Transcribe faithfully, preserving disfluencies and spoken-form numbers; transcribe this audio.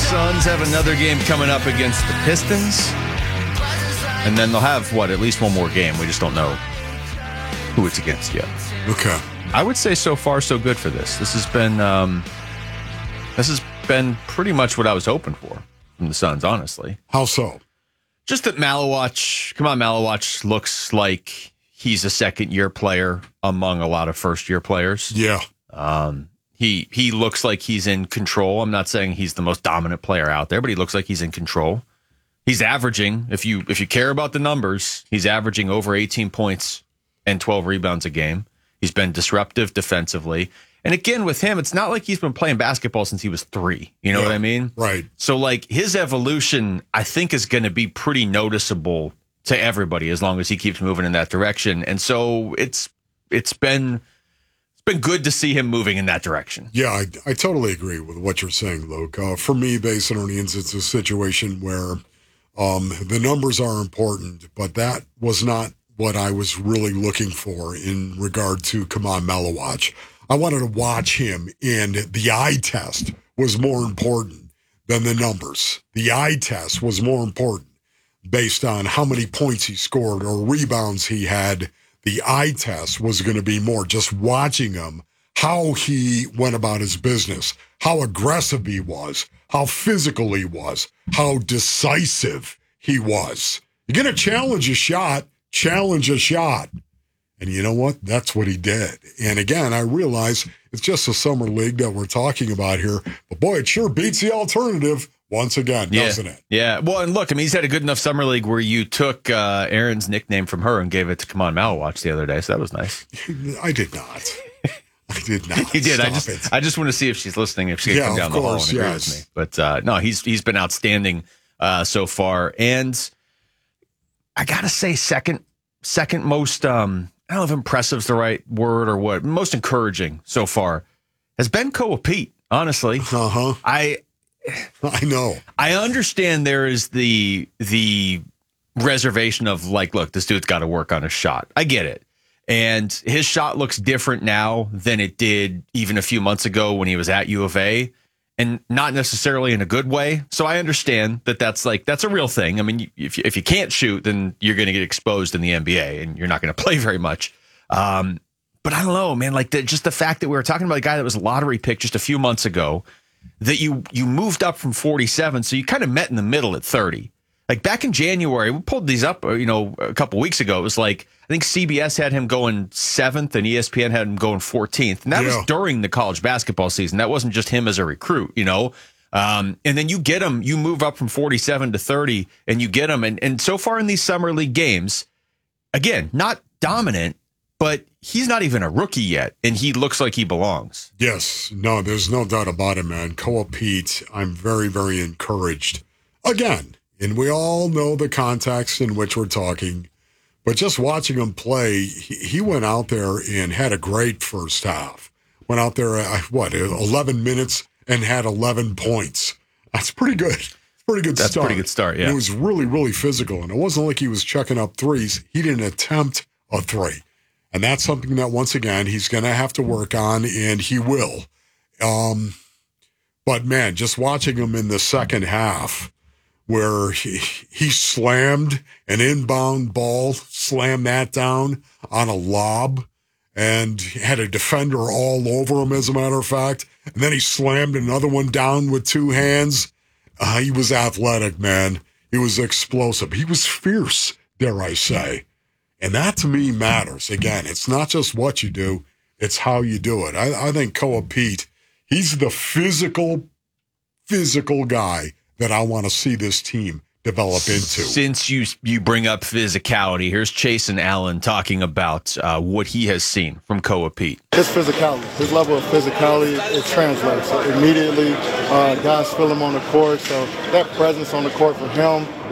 Suns have another game coming up against the Pistons. And then they'll have, what, at least one more game. We just don't know who it's against yet. Okay. I would say so far so good for this. This has been um, this has been pretty much what I was hoping for from the Suns, honestly. How so? Just that Malawach, come on, Malawach looks like he's a second-year player among a lot of first-year players. Yeah. Um, he he looks like he's in control. I'm not saying he's the most dominant player out there, but he looks like he's in control. He's averaging, if you if you care about the numbers, he's averaging over eighteen points and twelve rebounds a game. He's been disruptive defensively. And again, with him, it's not like he's been playing basketball since he was three. You know yeah, what I mean? Right. So, like, his evolution, I think, is going to be pretty noticeable to everybody as long as he keeps moving in that direction. And so it's it's been it's been good to see him moving in that direction. Yeah, I, I totally agree with what you're saying, Luke. Uh, for me, Basin Onions, it's a situation where um, the numbers are important, but that was not what I was really looking for in regard to Kaman Malawach. I wanted to watch him, and the eye test was more important than the numbers. The eye test was more important based on how many points he scored or rebounds he had. The eye test was going to be more just watching him, how he went about his business, how aggressive he was, how physical he was, how decisive he was. You're going to challenge a shot, challenge a shot. And you know what? That's what he did. And again, I realize it's just a summer league that we're talking about here. But boy, it sure beats the alternative once again, yeah. doesn't it? Yeah. Well, and look, I mean, he's had a good enough summer league where you took uh, Aaron's nickname from her and gave it to Kaman Malawach the other day. So that was nice. I did not. I did not. You did. Stop I just it. I just want to see if she's listening, if she can Yeah, come down of the hall course, and agree yes. with me. But uh, no, he's he's been outstanding uh, so far. And I got to say, second, second most... Um, I don't know if impressive is the right word or what. Most encouraging so far has been Koa Pete, honestly. Uh-huh. I I know. I understand there is the the reservation of like, look, this dude's got to work on his shot. I get it. And his shot looks different now than it did even a few months ago when he was at U of A. And not necessarily in a good way. So I understand that that's like, that's a real thing. I mean, if you, if you can't shoot, then you're going to get exposed in the N B A and you're not going to play very much. Um, but I don't know, man, like the, just the fact that we were talking about a guy that was a lottery pick just a few months ago, that you, you moved up from forty-seven. So you kind of met in the middle at thirty. Like back in January, we pulled these up, you know, a couple weeks ago. It was like, I think C B S had him going seventh and E S P N had him going fourteenth. And that Yeah. was during the college basketball season. That wasn't just him as a recruit, you know? Um, and then you get him, you move up from forty-seven to thirty and you get him. And, and so far in these summer league games, again, not dominant, but he's not even a rookie yet. And he looks like he belongs. Yes. No, there's no doubt about it, man. Koa Pete, I'm very, very encouraged. Again, and we all know the context in which we're talking, but just watching him play, he, he went out there and had a great first half. Went out there, uh, what, eleven minutes and had eleven points. That's pretty good. Pretty good That's start. pretty good start, yeah. And it was really, really physical. And it wasn't like he was chucking up threes. He didn't attempt a three. And that's something that, once again, he's going to have to work on, and he will. Um, but, man, just watching him in the second half, where he, he slammed an inbound ball, slammed that down on a lob, and had a defender all over him, as a matter of fact. And then he slammed another one down with two hands. Uh, he was athletic, man. He was explosive. He was fierce, dare I say. And that, to me, matters. Again, it's not just what you do, it's how you do it. I, I think Koa Pete, he's the physical, physical guy that I want to see this team develop into. Since you you bring up physicality, here's Chase and Allen talking about uh, what he has seen from Koa Pete. His physicality, his level of physicality, it translates. So immediately, uh, guys feel him on the court, so that presence on the court for him